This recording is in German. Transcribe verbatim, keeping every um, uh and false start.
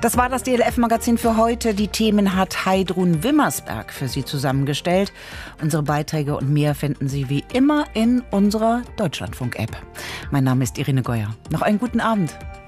Das war das D L F-Magazin für heute. Die Themen hat Heidrun Wimmersberg für Sie zusammengestellt. Unsere Beiträge und mehr finden Sie wie immer in unserer Deutschlandfunk-App. Mein Name ist Irene Geuer. Noch einen guten Abend.